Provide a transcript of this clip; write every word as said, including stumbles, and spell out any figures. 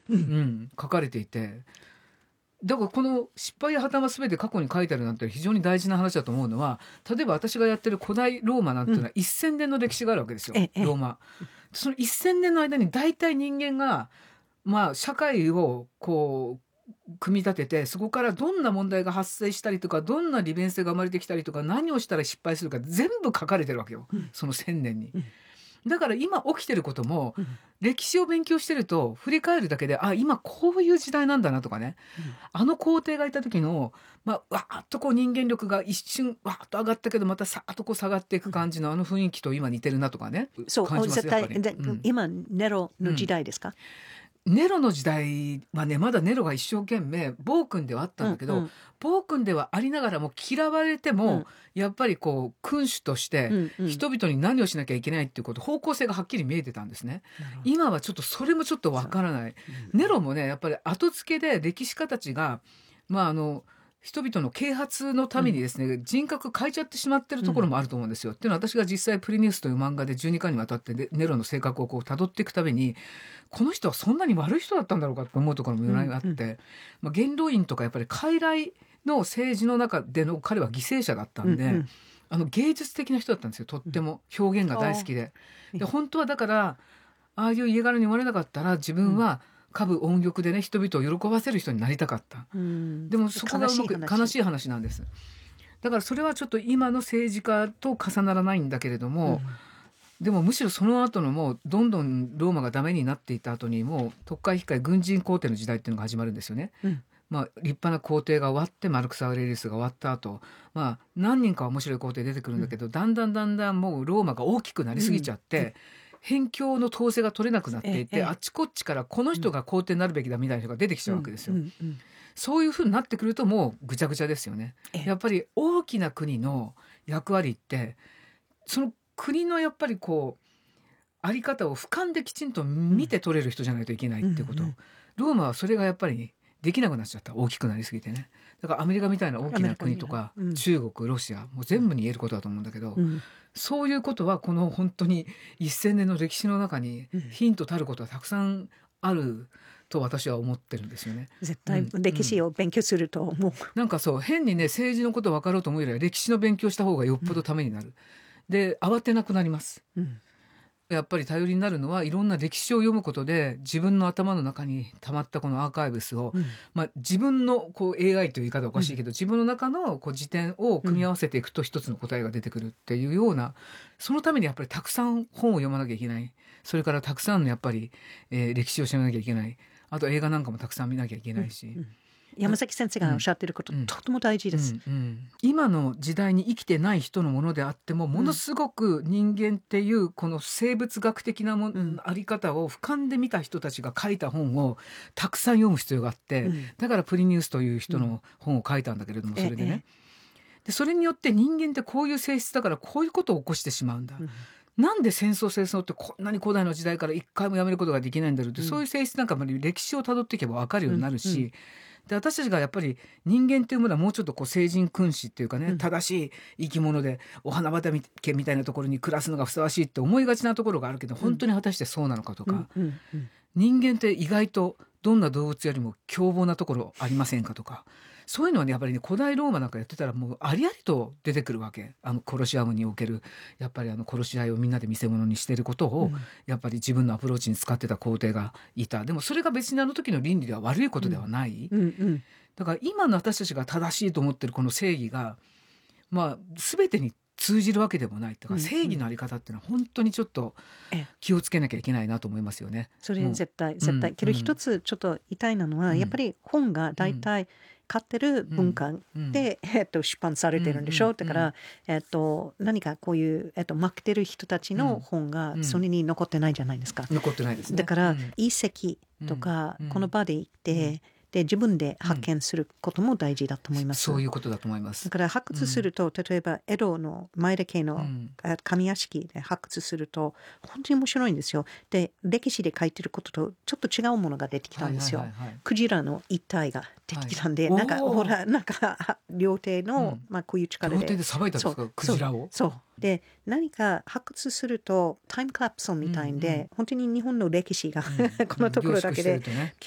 うん、書かれていて、だからこの失敗や破綻は全て過去に書いてあるなんて非常に大事な話だと思うのは、例えば私がやってる古代ローマなんていうのはせんねんの歴史があるわけですよ、 ええローマ。そのせんねんの間に大体人間が、まあ、社会をこう組み立てて、そこからどんな問題が発生したりとか、どんな利便性が生まれてきたりとか、何をしたら失敗するか全部書かれてるわけよ、 うん、 そのせんねんに。 うん、 だから今起きてることも、 うん、 歴史を勉強してると振り返るだけで、あ、今こういう時代なんだなとかね、 うん、 あの皇帝がいた時の、まあ、わーっとこう人間力が一瞬わーっと上がったけど、またさーっとこう下がっていく感じのあの雰囲気と今似てるなとかね、 そう、 感じます絶対、 やっぱり、 でうん、 今ネロの時代ですか？ ネロの時代はね、まだネロが一生懸命暴君ではあったんだけど、 うんうん、 暴君ではありながらも嫌われても、 うん、 やっぱりこう君主としてうんうん、 人々に何をしなきゃいけないっていうこと、方向性がはっきり見えてたんですね。 なるほど。 今はちょっとそれもちょっとわからない。 うん、 ネロもね、やっぱり後付けで歴史家たちが、まああの、人々の啓発のためにですね、うん、人格変えちゃってしまってるところもあると思うんですよ。うん、っていうのは私が実際プリニウスという漫画でじゅうにかんにわたってネロの性格をこう辿っていくたびに、この人はそんなに悪い人だったんだろうかと思うところもいろいろあって、うんうん、まあ、元老院とかやっぱり傀儡の政治の中での彼は犠牲者だったんで、うんうん、あの芸術的な人だったんですよ。とっても表現が大好きで。で、本当はだから、ああいう家柄に生まれなかったら自分は、うん、歌舞音曲でね、人々を喜ばせる人になりたかった。うん、でもそこがうまく悲しい話なんです。だからそれはちょっと今の政治家と重ならないんだけれども、うん、でもむしろその後のもうどんどんローマがダメになっていった後にもう特会引っかえ軍人皇帝の時代っていうのが始まるんですよね。うん、まあ、立派な皇帝が終わってマルクス・アウレリウスが終わった後、まあ、何人か面白い皇帝出てくるんだけど、うん、だんだんだんだんもうローマが大きくなりすぎちゃって、うん辺境の統制が取れなくなっていて、ええ、あちこちからこの人が皇帝になるべきだみたいな人が出てきちゃうわけですよ。うんうんうん、そういう風になってくるともうぐちゃぐちゃですよね。ええ、やっぱり大きな国の役割ってその国のやっぱりこうあり方を俯瞰できちんと見て取れる人じゃないといけないってこと、うんうんうん、ローマはそれがやっぱりできなくなっちゃった。大きくなりすぎてね。だからアメリカみたいな大きな国とか、うん、中国、ロシアもう全部に言えることだと思うんだけど、うん、そういうことはこの本当にせんねんの歴史の中にヒントたることはたくさんあると私は思ってるんですよね。 絶対歴史を勉強すると思う、うん、 なんかそう変にね政治のこと分かろうと思うよりは歴史の勉強した方がよっぽどためになる、うん、で慌てなくなります、うんやっぱり頼りになるのはいろんな歴史を読むことで自分の頭の中に溜まったこのアーカイブスを、うんまあ、自分のこう エーアイ という言い方はおかしいけど、うん、自分の中のこう辞典を組み合わせていくと一つの答えが出てくるっていうような、そのためにやっぱりたくさん本を読まなきゃいけない。それからたくさんのやっぱり、えー、歴史を知らなきゃいけない。あと映画なんかもたくさん見なきゃいけないし。うんうん山崎先生がおっしゃっていること、うん、とても大事です、 うんうん、今の時代に生きてない人のものであってもものすごく人間っていうこの生物学的なも、うん、あり方を俯瞰で見た人たちが書いた本をたくさん読む必要があって、うん、だからプリニウスという人の本を書いたんだけれども、それでね、でそれによって人間ってこういう性質だからこういうことを起こしてしまうんだ、うんなんで戦争戦争ってこんなに古代の時代から一回もやめることができないんだろうって、うん、そういう性質なんかも歴史をたどっていけば分かるようになるし、うんうんで私たちがやっぱり人間っていうものはもうちょっとこう聖人君子っていうかね、うん、正しい生き物でお花畑みたいなところに暮らすのがふさわしいって思いがちなところがあるけど、本当に果たしてそうなのかとか、うんうんうん、人間って意外とどんな動物よりも凶暴なところありませんかとか、そういうのはねやっぱりね古代ローマなんかやってたらもうありありと出てくるわけ。あのコロシアムにおけるやっぱりあの殺し合いをみんなで見せ物にしていることを、うん、やっぱり自分のアプローチに使ってた皇帝がいた。でもそれが別にあの時の倫理では悪いことではない、うんうんうん、だから今の私たちが正しいと思ってるこの正義がまあ全てに通じるわけでもない。だから正義のあり方っていうのは本当にちょっと気をつけなきゃいけないなと思いますよね。 それ絶対絶対、うん、けど一つちょっと言いたいのは、うん、やっぱり本が大体買ってる文化で、うんえっと、出版されてるんでしょ、うん、だから、えっと、何かこういう、えっと、負けてる人たちの本がそれに残ってないじゃないですか、 うん、残ってないですね。 だから、うん、遺跡とか、うん、この場で行って、で自分で発見することも大事だと思います、 うん、そういうことだと思います。 だから発掘すると、うん、例えば江戸の前田家の上屋敷で発掘すると本当に面白いんですよ。で歴史で書いてることとちょっと違うものが出てきたんですよ、はいはいはいはい、クジラの一体が出てきたんで、はい、なんかほらなんか料亭の、うんまあ、こういう力で料亭でさばいたんですかクジラを。 そうで何か発掘するとタイムカプセルみたいで、うんうん、本当に日本の歴史が、うん、このところだけで